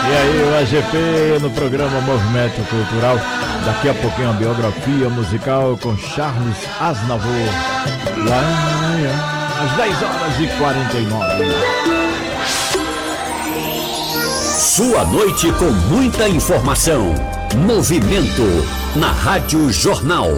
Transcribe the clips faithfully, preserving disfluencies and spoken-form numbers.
E aí, o A G P no programa Movimento Cultural. Daqui a pouquinho a biografia musical com Charles Aznavour. Lá, às dez horas e quarenta e nove. Sua noite com muita informação. Movimento na Rádio Jornal.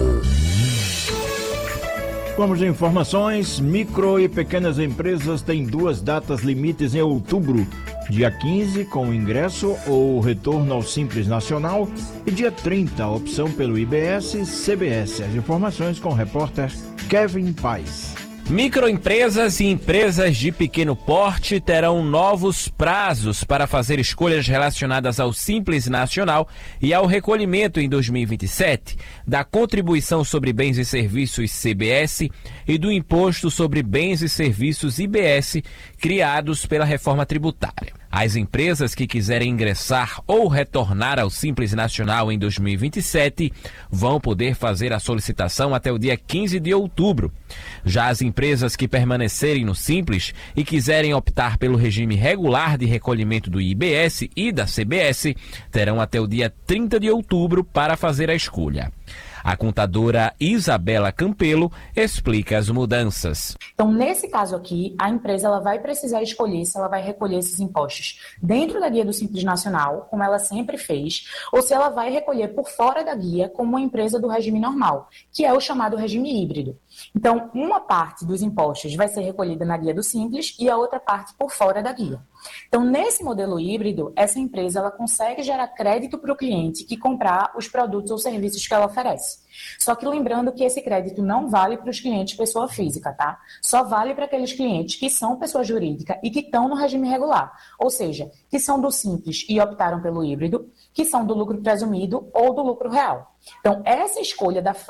Vamos de informações. Micro e pequenas empresas têm duas datas limites em outubro. Dia quinze, com o ingresso ou retorno ao Simples Nacional. E dia trinta, a opção pelo I B S C B S. As informações com o repórter Kevin Paes. Microempresas e empresas de pequeno porte terão novos prazos para fazer escolhas relacionadas ao Simples Nacional e ao recolhimento em dois mil e vinte e sete da Contribuição sobre Bens e Serviços C B S e do Imposto sobre Bens e Serviços I B S, criados pela reforma tributária. As empresas que quiserem ingressar ou retornar ao Simples Nacional em dois mil e vinte e sete vão poder fazer a solicitação até o dia quinze de outubro. Já as empresas que permanecerem no Simples e quiserem optar pelo regime regular de recolhimento do I B S e da C B S terão até o dia trinta de outubro para fazer a escolha. A contadora Isabela Campelo explica as mudanças. Então, nesse caso aqui, a empresa ela vai precisar escolher se ela vai recolher esses impostos dentro da guia do Simples Nacional, como ela sempre fez, ou se ela vai recolher por fora da guia, como uma empresa do regime normal, que é o chamado regime híbrido. Então, uma parte dos impostos vai ser recolhida na guia do Simples e a outra parte por fora da guia. Então, nesse modelo híbrido, essa empresa ela consegue gerar crédito para o cliente que comprar os produtos ou serviços que ela oferece. Só que lembrando que esse crédito não vale para os clientes pessoa física, tá? Só vale para aqueles clientes que são pessoa jurídica e que estão no regime regular, ou seja, que são do Simples e optaram pelo híbrido, que são do lucro presumido ou do lucro real. Então, essa escolha da